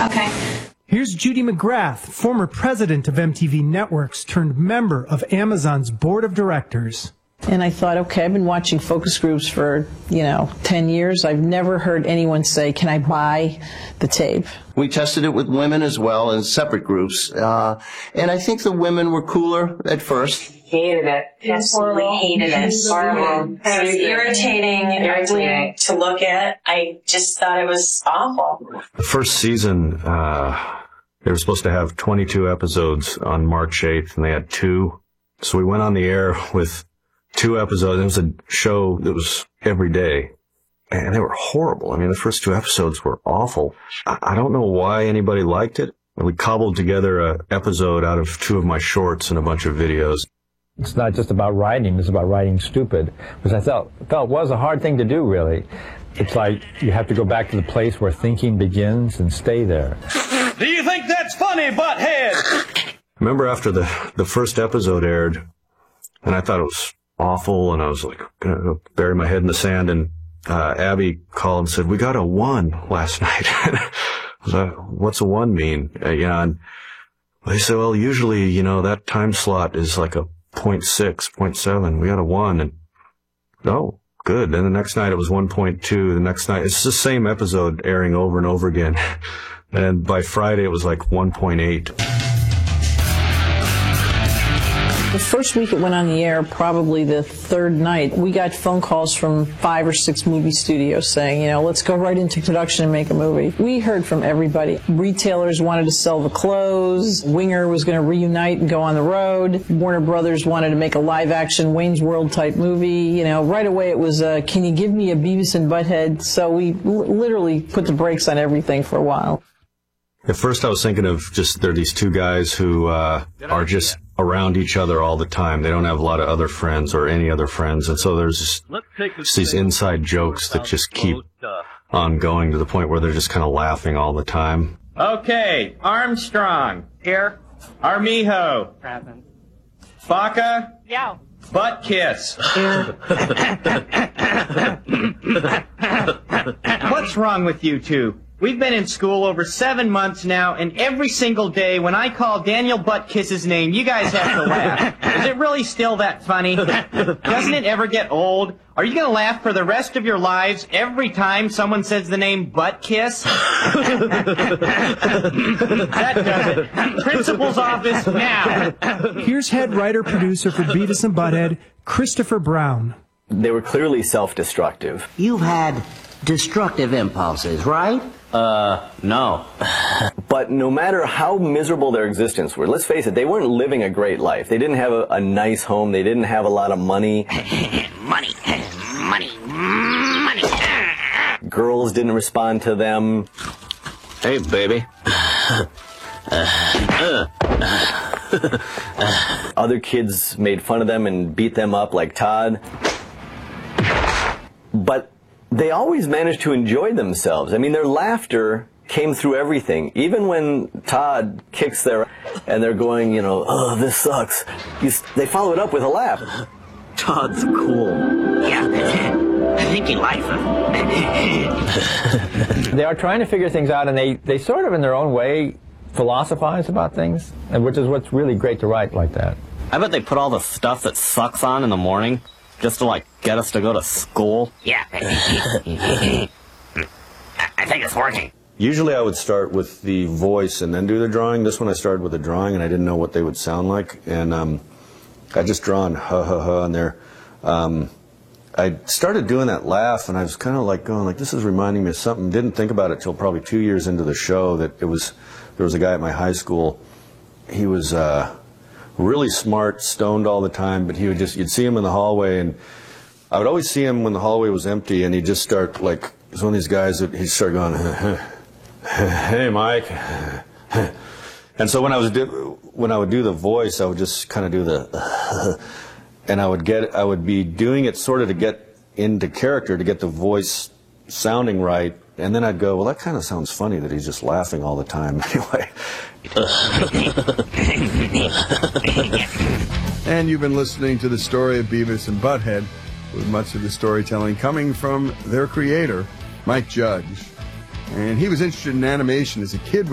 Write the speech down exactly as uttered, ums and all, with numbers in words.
Okay. Here's Judy McGrath, former president of M T V Networks turned member of Amazon's board of directors. And I thought, okay, I've been watching focus groups for, you know, ten years. I've never heard anyone say, can I buy the tape? We tested it with women as well in separate groups. Uh, and I think the women were cooler at first. Hated it. Absolutely hated it. Horrible. It was irritating, irritating to look at. I just thought it was awful. The first season, uh, they were supposed to have twenty-two episodes on March eighth, and they had two. So we went on the air with two episodes. It was a show that was every day, and they were horrible. I mean, the first two episodes were awful. I, I don't know why anybody liked it. We cobbled together an episode out of two of my shorts and a bunch of videos. It's not just about writing, it's about writing stupid, which I felt, felt was a hard thing to do, really. It's like you have to go back to the place where thinking begins and stay there. Do you think that's funny, butthead? I remember after the, the first episode aired, and I thought it was awful, and I was like, gonna bury my head in the sand, and uh, Abby called and said, we got a one last night. I was like, what's a one mean? Uh, yeah, and they said, well, usually, you know, that time slot is like a point six, point seven. We got a one, and oh, good. Then the next night it was one point two. The next night, it's the same episode airing over and over again. And by Friday it was like one point eight. The first week it went on the air, probably the third night, we got phone calls from five or six movie studios saying, you know, let's go right into production and make a movie. We heard from everybody. Retailers wanted to sell the clothes. Winger was going to reunite and go on the road. Warner Brothers wanted to make a live-action Wayne's World type movie. You know, right away it was, uh, can you give me a Beavis and Butthead? So we l- literally put the brakes on everything for a while. At first I was thinking of just, there are these two guys who uh, are just around each other all the time. They don't have a lot of other friends or any other friends. And so there's just, just these inside jokes that just keep on going to the point where they're just kind of laughing all the time. Okay, Armstrong. Here. Armijo. Present. Baca. Yeah. Butt kiss. What's wrong with you two? We've been in school over seven months now, and every single day when I call Daniel Buttkiss's name, you guys have to laugh. Is it really still that funny? Doesn't it ever get old? Are you going to laugh for the rest of your lives every time someone says the name Buttkiss? That does it. Principal's office now. Here's head writer-producer for Beavis and Butthead, Christopher Brown. They were clearly self-destructive. You've had destructive impulses, right? Uh, no. But no matter how miserable their existence were, let's face it, they weren't living a great life. They didn't have a, a nice home. They didn't have a lot of money. Money, money, money. Girls didn't respond to them. Hey, baby. Other kids made fun of them and beat them up like Todd. But they always managed to enjoy themselves. I mean, their laughter came through everything. Even when Todd kicks their and they're going, you know, oh, this sucks, you, they follow it up with a laugh. Todd's cool. Yeah, I think you like him. They are trying to figure things out, and they, they sort of, in their own way, philosophize about things, which is what's really great to write like that. I bet they put all the stuff that sucks on in the morning just to, like, get us to go to school. Yeah. I think it's working. Usually I would start with the voice and then do the drawing. This one I started with the drawing, and I didn't know what they would sound like. And um, I just drawn ha ha ha in there. Um, I started doing that laugh, and I was kind of like going like, this is reminding me of something. Didn't think about it till probably two years into the show that it was, there was a guy at my high school. He was uh, really smart, stoned all the time, but he would just, you'd see him in the hallway, and I would always see him when the hallway was empty, and he'd just start like, he was one of these guys that he'd start going, hey, Mike. And so when I was do, when I would do the voice, I would just kind of do the, and I would get, I would be doing it sort of to get into character, to get the voice sounding right, and then I'd go, well, that kind of sounds funny that he's just laughing all the time. Anyway. And you've been listening to the story of Beavis and Butthead, with much of the storytelling coming from their creator, Mike Judge. And he was interested in animation as a kid.